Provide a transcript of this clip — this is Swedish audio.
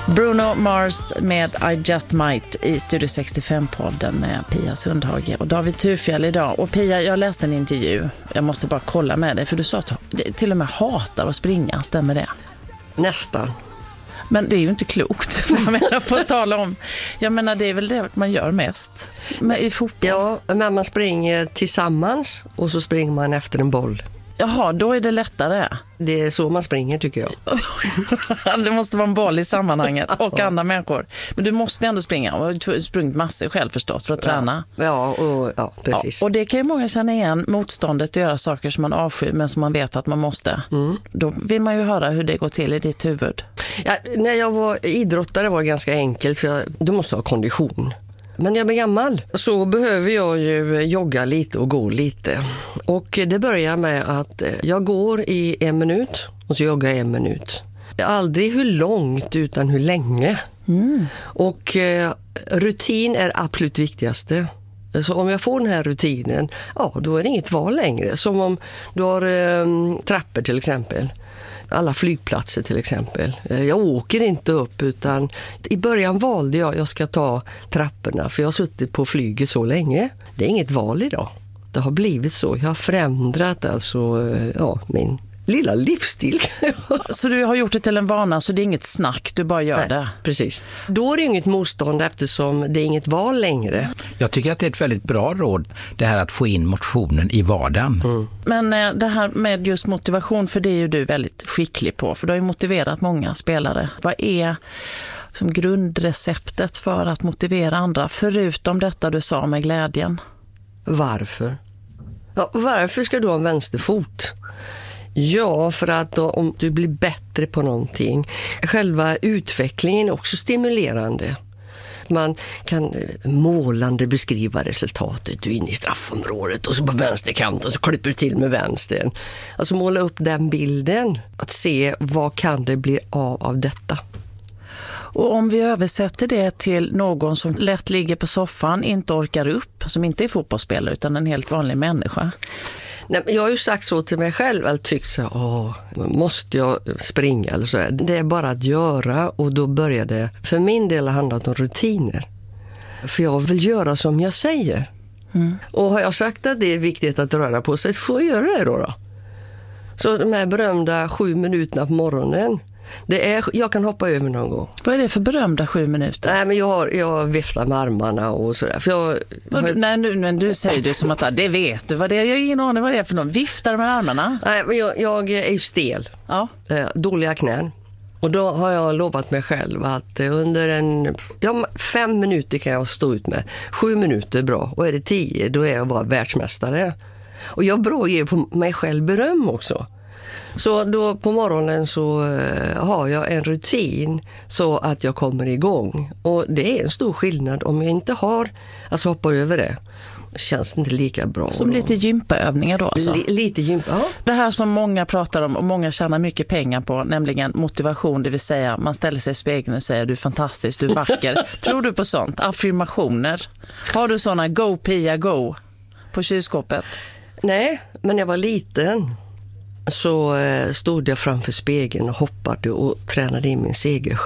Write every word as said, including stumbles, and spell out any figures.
Bruno Mars med I Just Might i Studio sextiofem-podden med Pia Sundhage och David Thurfjell idag. Och Pia, jag läste en intervju. Jag måste bara kolla med dig, för du sa att du till och med hatar att springa. Stämmer det? Nästan. Men det är ju inte klokt. Jag menar, på att tala om. Jag menar, det är väl det man gör mest med, i fotboll. Ja, men man springer tillsammans och så springer man efter en boll. Jaha, då är det lättare. Det är så man springer, tycker jag. Det måste vara en boll i sammanhanget och ja. Andra människor. Men du måste ändå springa och du har sprungit massor själv förstås för att ja. träna. Ja, och, ja precis. Ja, och det kan ju många känna igen, motståndet att göra saker som man avskyr men som man vet att man måste. Mm. Då vill man ju höra hur det går till i ditt huvud. Ja, när jag var idrottare var det ganska enkelt, för jag, du måste ha kondition. Men när jag blir gammal så behöver jag ju jogga lite och gå lite. Och det börjar med att jag går i en minut och så joggar jag en minut. Aldrig hur långt utan hur länge. Mm. Och eh, rutin är absolut viktigaste. Så om jag får den här rutinen, ja, då är det inget val längre. Som om du har eh, trappor till exempel. Alla flygplatser till exempel. Jag åker inte upp, utan i början valde jag att jag ska ta trapporna, för jag har suttit på flyget så länge. Det är inget val idag. Det har blivit så. Jag har förändrat alltså, ja, min lilla livsstil. Så du har gjort det till en vana, så det är inget snack, du bara gör Nej, det. Precis. Då är det inget motstånd eftersom det är inget val längre. Jag tycker att det är ett väldigt bra råd, det här att få in motionen i vardagen. Mm. Men det här med just motivation, för det är ju du väldigt skicklig på, för du har ju motiverat många spelare. Vad är som grundreceptet för att motivera andra, förutom detta du sa med glädjen? Varför? Ja, varför ska du ha en vänsterfot? Ja, för att då, om du blir bättre på någonting, själva utvecklingen är också stimulerande. Man kan målande beskriva resultatet. Du är inne i straffområdet och så på vänsterkanten så klipper du till med vänstern. Alltså måla upp den bilden. Att se vad kan det bli av av detta. Och om vi översätter det till någon som lätt ligger på soffan, inte orkar upp, som inte är fotbollsspelare utan en helt vanlig människa. Nej, jag har ju sagt så till mig själv, eller tyckt så här, åh, måste jag springa eller så här. Det är bara att göra, och då börjar det för min del handlat om rutiner. För jag vill göra som jag säger. Mm. Och har jag sagt att det är viktigt att röra på sig, så får jag göra det då, då. Så de här berömda sju minuterna på morgonen, det är, jag kan hoppa över någon gång. Vad är det för berömda sju minuter? Nej, men jag, har, jag viftar med armarna och sådär. För jag, men, har... nej, nu, men du säger det som att det vet du. Vad det är, jag har ingen aning vad det är för någon. Viftar med armarna? Nej, men jag, jag är ju stel. Ja. Eh, dåliga knän. Och då har jag lovat mig själv att under en ja, fem minuter kan jag stå ut med. Sju minuter är bra. Och är det tio, då är jag bara världsmästare. Och jag bra ger på mig själv beröm också. Så då på morgonen så uh, har jag en rutin så att jag kommer igång. Och det är en stor skillnad om jag inte har, alltså hoppar över det. Känns inte lika bra. Som lite gympaövningar då alltså? L- lite gympa, ja. Det här som många pratar om och många tjänar mycket pengar på, nämligen motivation, det vill säga man ställer sig i spegeln och säger du är fantastisk, du är vacker. Tror du på sånt? Affirmationer? Har du såna go Pia go på kylskåpet? Nej, men jag var liten så stod jag framför spegeln och hoppade och tränade in min seger.